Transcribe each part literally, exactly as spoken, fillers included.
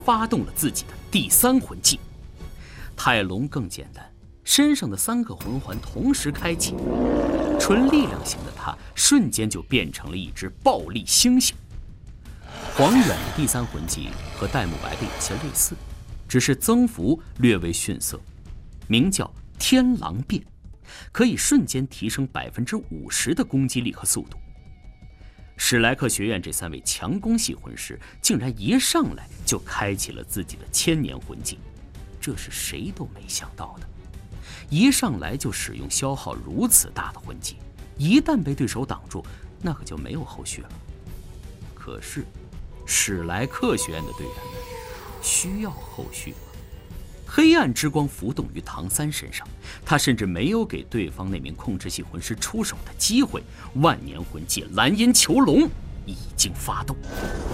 发动了自己的第三魂技。泰龙更简单，身上的三个魂环同时开启，纯力量型的他瞬间就变成了一只暴力猩猩。黄远的第三魂技和戴沐白的有些类似，只是增幅略微逊色，名叫天狼变，可以瞬间提升百分之五十的攻击力和速度。史莱克学院这三位强攻系魂师竟然一上来就开启了自己的千年魂技，这是谁都没想到的。一上来就使用消耗如此大的魂技，一旦被对手挡住，那可就没有后续了。可是史莱克学院的队员们需要后续吗？黑暗之光浮动于唐三身上，他甚至没有给对方那名控制系魂师出手的机会。万年魂技蓝银囚龙已经发动，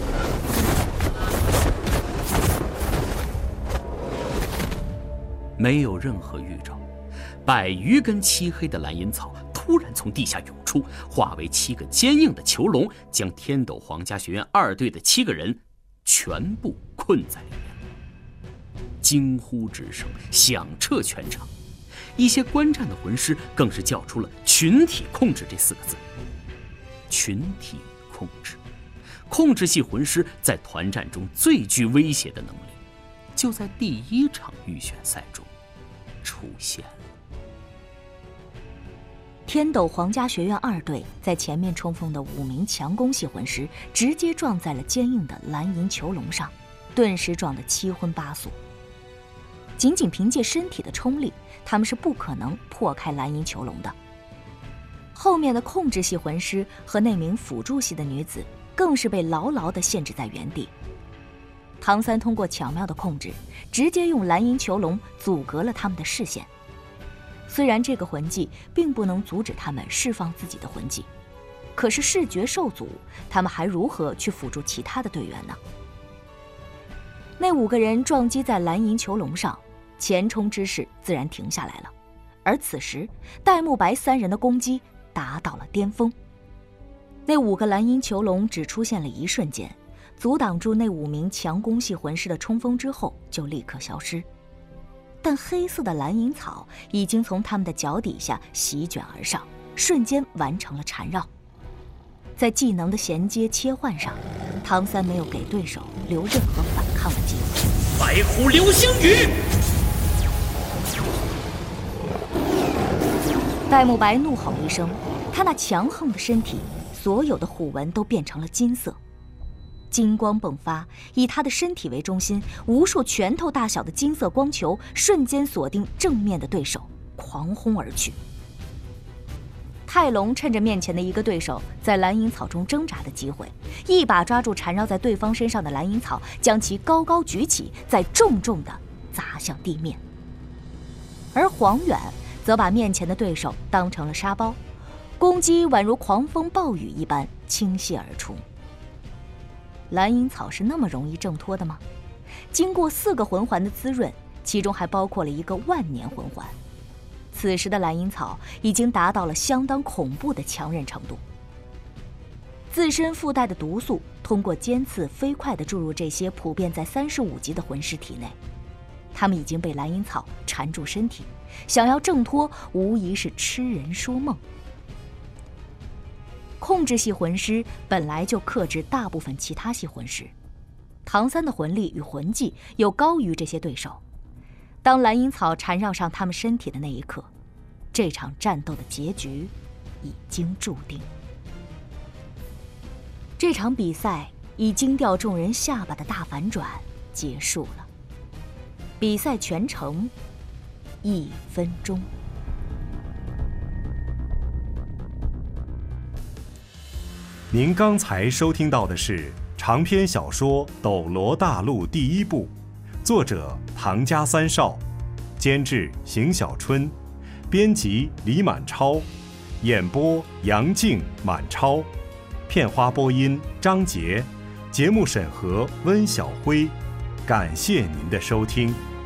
没有任何预兆，百余根漆黑的蓝银草突然从地下涌出，化为七个坚硬的囚笼，将天斗皇家学院二队的七个人全部困在里面。惊呼之声响彻全场，一些观战的魂师更是叫出了群体控制这四个字。群体控制，控制系魂师在团战中最具威胁的能力，就在第一场预选赛中出现了。 天斗皇家学院二队在前面冲锋的五名强攻系魂师直接撞在了坚硬的蓝银囚笼上，顿时撞得七荤八素。仅仅凭借身体的冲力，他们是不可能破开蓝银囚笼的。后面的控制系魂师和那名辅助系的女子更是被牢牢地限制在原地。唐三通过巧妙的控制，直接用蓝银囚笼阻隔了他们的视线。虽然这个魂技并不能阻止他们释放自己的魂技，可是视觉受阻，他们还如何去辅助其他的队员呢？那五个人撞击在蓝银囚笼上，前冲之势自然停下来了。而此时戴沐白三人的攻击达到了巅峰，那五个蓝银囚笼只出现了一瞬间，阻挡住那五名强攻系魂师的冲锋之后就立刻消失。但黑色的蓝银草已经从他们的脚底下席卷而上，瞬间完成了缠绕。在技能的衔接切换上，唐三没有给对手留任何反抗的机会。 白虎流星雨！ 戴沐白怒吼一声，他那强横的身体，所有的虎纹都变成了金色。金光迸发，以他的身体为中心，无数拳头大小的金色光球瞬间锁定正面的对手，狂轰而去。泰龙趁着面前的一个对手在蓝银草中挣扎的机会，一把抓住缠绕在对方身上的蓝银草，将其高高举起，再重重地砸向地面。而黄远则把面前的对手当成了沙包，攻击宛如狂风暴雨一般倾泻而出。蓝银草是那么容易挣脱的吗？经过四个魂环的滋润，其中还包括了一个万年魂环。此时的蓝银草已经达到了相当恐怖的强韧程度，自身附带的毒素通过尖刺飞快地注入这些普遍在三十五级的魂师体内，他们已经被蓝银草缠住身体，想要挣脱无疑是痴人说梦。控制系魂师本来就克制大部分其他系魂师，唐三的魂力与魂技又高于这些对手。当蓝银草缠绕上他们身体的那一刻，这场战斗的结局已经注定。这场比赛以惊掉众人下巴的大反转结束了。比赛全程一分钟。 您刚才收听到的是长篇小说《斗罗大陆》第一部，作者唐家三少，监制邢小春，编辑李满超，演播杨静、满超，片花播音张杰，节目审核温晓辉。感谢您的收听。